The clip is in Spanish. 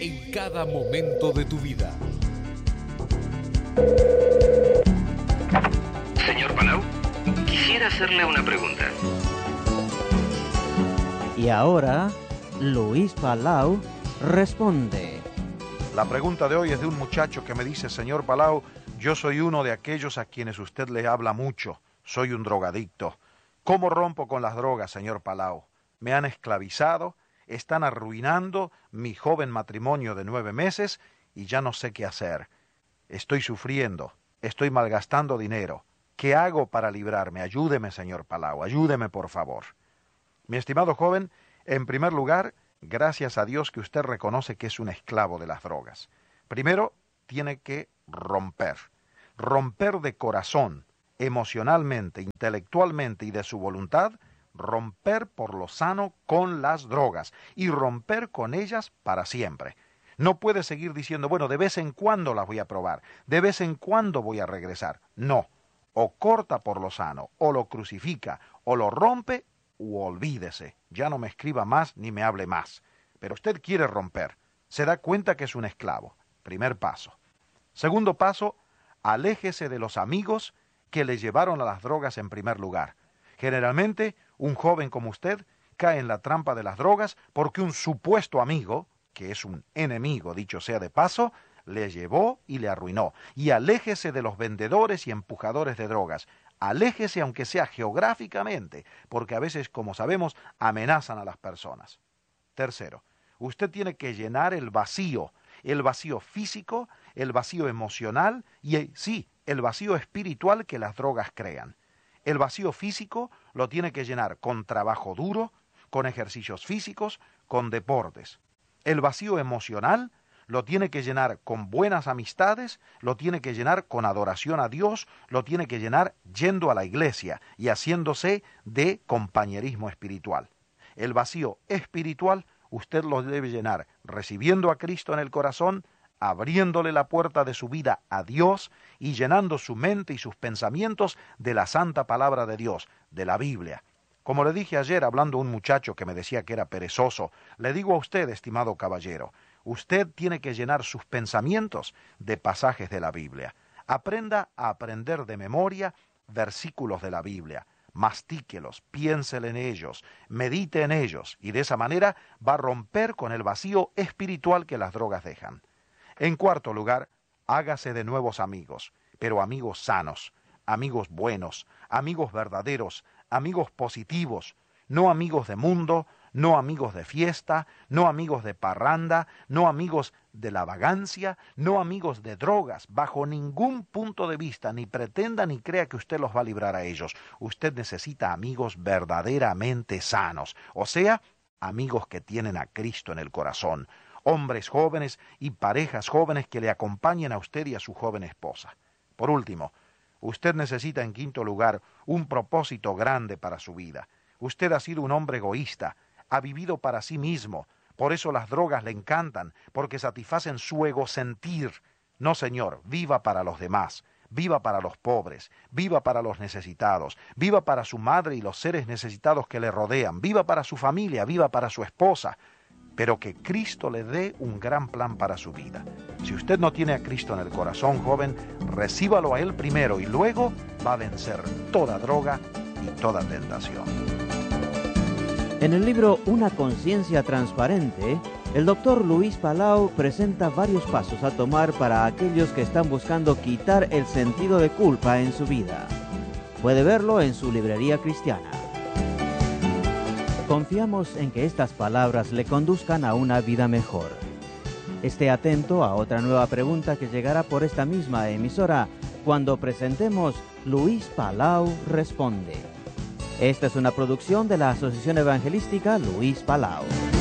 en cada momento de tu vida. Señor Palau, quisiera hacerle una pregunta. Y ahora, Luis Palau responde. La pregunta de hoy es de un muchacho que me dice: señor Palau, yo soy uno de aquellos a quienes usted le habla mucho. Soy un drogadicto. ¿Cómo rompo con las drogas, señor Palau? Me han esclavizado, están arruinando mi joven matrimonio de 9 meses y ya no sé qué hacer. Estoy sufriendo, estoy malgastando dinero. ¿Qué hago para librarme? Ayúdeme, señor Palau, ayúdeme, por favor. Mi estimado joven, en primer lugar, gracias a Dios que usted reconoce que es un esclavo de las drogas. Primero, tiene que romper de corazón, emocionalmente, intelectualmente y de su voluntad, romper por lo sano con las drogas y romper con ellas para siempre. No puede seguir diciendo, bueno, de vez en cuando las voy a probar, de vez en cuando voy a regresar. No, o corta por lo sano, o lo crucifica, o lo rompe, o olvídese. Ya no me escriba más ni me hable más. Pero usted quiere romper, se da cuenta que es un esclavo. Primer paso. Segundo paso, aléjese de los amigos que le llevaron a las drogas en primer lugar. Generalmente, un joven como usted cae en la trampa de las drogas porque un supuesto amigo, que es un enemigo, dicho sea de paso, le llevó y le arruinó. Y aléjese de los vendedores y empujadores de drogas. Aléjese aunque sea geográficamente, porque a veces, como sabemos, amenazan a las personas. Tercero, usted tiene que llenar el vacío físico, el vacío emocional y, sí, el vacío espiritual que las drogas crean. El vacío físico lo tiene que llenar con trabajo duro, con ejercicios físicos, con deportes. El vacío emocional lo tiene que llenar con buenas amistades, lo tiene que llenar con adoración a Dios, lo tiene que llenar yendo a la iglesia y haciéndose de compañerismo espiritual. El vacío espiritual usted lo debe llenar recibiendo a Cristo en el corazón, abriéndole la puerta de su vida a Dios y llenando su mente y sus pensamientos de la santa palabra de Dios, de la Biblia. Como le dije ayer hablando a un muchacho que me decía que era perezoso, le digo a usted, estimado caballero, usted tiene que llenar sus pensamientos de pasajes de la Biblia. Aprenda a aprender de memoria versículos de la Biblia. Mastíquelos, piénsele en ellos, medite en ellos, y de esa manera va a romper con el vacío espiritual que las drogas dejan. En cuarto lugar, hágase de nuevos amigos, pero amigos sanos, amigos buenos, amigos verdaderos, amigos positivos, no amigos de mundo, no amigos de fiesta, no amigos de parranda, no amigos de la vagancia, no amigos de drogas, bajo ningún punto de vista, ni pretenda ni crea que usted los va a librar a ellos. Usted necesita amigos verdaderamente sanos, o sea, amigos que tienen a Cristo en el corazón, hombres jóvenes y parejas jóvenes que le acompañen a usted y a su joven esposa. Por último, usted necesita en quinto lugar un propósito grande para su vida. Usted ha sido un hombre egoísta, ha vivido para sí mismo, por eso las drogas le encantan, porque satisfacen su egosentir. No, señor, viva para los demás, viva para los pobres, viva para los necesitados, viva para su madre y los seres necesitados que le rodean, viva para su familia, viva para su esposa, pero que Cristo le dé un gran plan para su vida. Si usted no tiene a Cristo en el corazón, joven, recíbalo a Él primero y luego va a vencer toda droga y toda tentación. En el libro Una conciencia transparente, el doctor Luis Palau presenta varios pasos a tomar para aquellos que están buscando quitar el sentido de culpa en su vida. Puede verlo en su librería cristiana. Confiamos en que estas palabras le conduzcan a una vida mejor. Esté atento a otra nueva pregunta que llegará por esta misma emisora cuando presentemos Luis Palau Responde. Esta es una producción de la Asociación Evangelística Luis Palau.